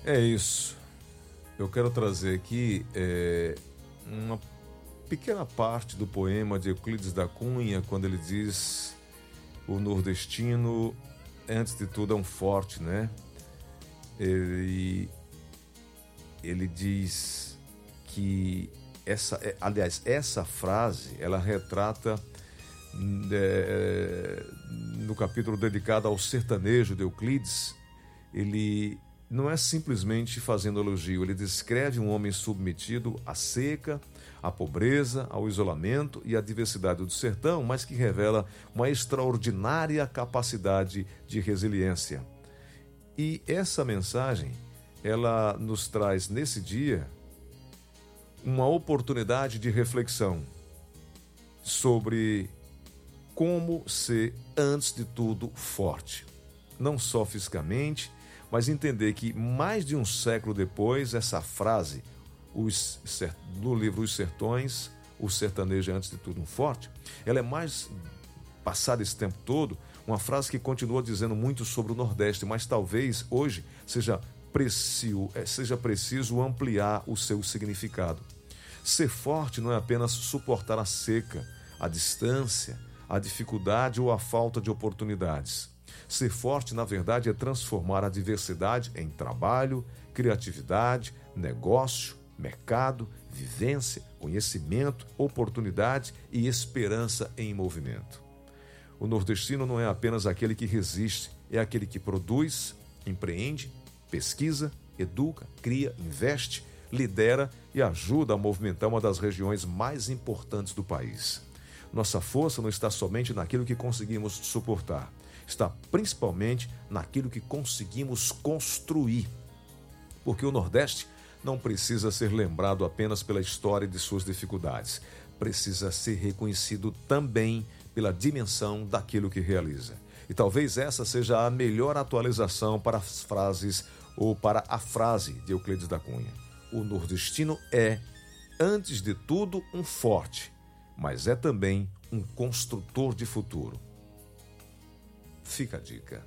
É isso. Eu quero trazer aqui uma pequena parte do poema de Euclides da Cunha, quando ele diz: o nordestino, antes de tudo, é um forte, né? Ele diz que essa frase, ela retrata no capítulo dedicado ao sertanejo de Euclides. Ele não é simplesmente fazendo elogio, ele descreve um homem submetido à seca, à pobreza, ao isolamento e à diversidade do sertão, mas que revela uma extraordinária capacidade de resiliência. E essa mensagem, ela nos traz nesse dia uma oportunidade de reflexão sobre como ser, antes de tudo, forte. Não só fisicamente, mas entender que mais de um século depois, essa frase, no livro Os Sertões, o sertanejo é antes de tudo um forte, ela é mais, passado esse tempo todo, uma frase que continua dizendo muito sobre o Nordeste, mas talvez hoje seja preciso ampliar o seu significado. Ser forte não é apenas suportar a seca, a distância, a dificuldade ou a falta de oportunidades. Ser forte, na verdade, é transformar a diversidade em trabalho, criatividade, negócio, mercado, vivência, conhecimento, oportunidade e esperança em movimento. O nordestino não é apenas aquele que resiste, é aquele que produz, empreende, pesquisa, educa, cria, investe, lidera e ajuda a movimentar uma das regiões mais importantes do país. Nossa força não está somente naquilo que conseguimos suportar, está principalmente naquilo que conseguimos construir. Porque o Nordeste não precisa ser lembrado apenas pela história de suas dificuldades, precisa ser reconhecido também pela dimensão daquilo que realiza. E talvez essa seja a melhor atualização para as frases ou para a frase de Euclides da Cunha. O nordestino é, antes de tudo, um forte, mas é também um construtor de futuro. Fica a dica.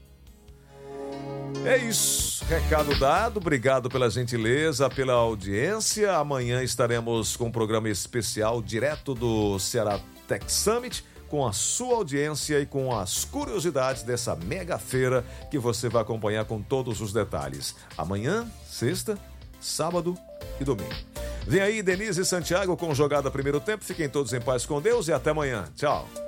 É isso, recado dado, obrigado pela gentileza, pela audiência. Amanhã estaremos com um programa especial direto do Ceará Tech Summit, com a sua audiência e com as curiosidades dessa mega feira que você vai acompanhar com todos os detalhes. Amanhã, sexta, sábado e domingo. Vem aí Denise e Santiago com Jogada Primeiro Tempo. Fiquem todos em paz com Deus e até amanhã. Tchau.